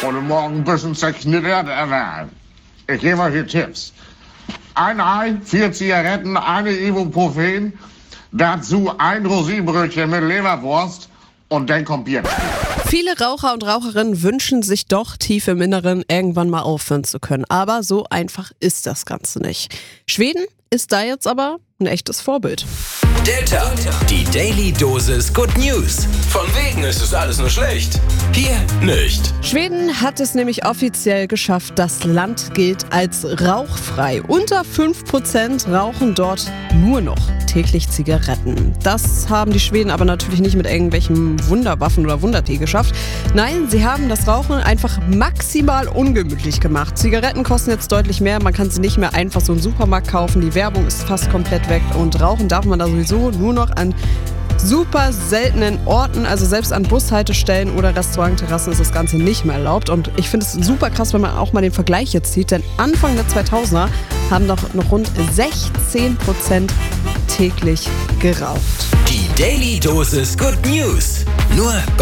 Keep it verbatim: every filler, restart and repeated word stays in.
Heute Morgen ein bisschen zerknittert erlernen. Ich gebe euch hier Tipps. Ein Ei, vier Zigaretten, eine Ibuprofen, dazu ein Rosinenbrötchen mit Leberwurst und dann kommt Bier. Viele Raucher und Raucherinnen wünschen sich doch tief im Inneren irgendwann mal aufhören zu können. Aber so einfach ist das Ganze nicht. Schweden ist da jetzt aber ein echtes Vorbild. Delta, die Daily Dosis Good News. Von wegen ist es alles nur schlecht. Hier nicht. Schweden hat es nämlich offiziell geschafft, das Land gilt als rauchfrei. Unter fünf Prozent rauchen dort nur noch täglich Zigaretten. Das haben die Schweden aber natürlich nicht mit irgendwelchen Wunderwaffen oder Wundertee geschafft. Nein, sie haben das Rauchen einfach maximal ungemütlich gemacht. Zigaretten kosten jetzt deutlich mehr, man kann sie nicht mehr einfach so im Supermarkt kaufen. Die Werbung ist fast komplett weg und rauchen darf man da sowieso nur noch an super seltenen Orten, also selbst an Bushaltestellen oder Restaurantterrassen ist das Ganze nicht mehr erlaubt. Und ich finde es super krass, wenn man auch mal den Vergleich jetzt sieht, denn Anfang der zweitausender haben doch noch rund sechzehn Prozent täglich geraucht. Die Daily Dosis Good News. Nur bei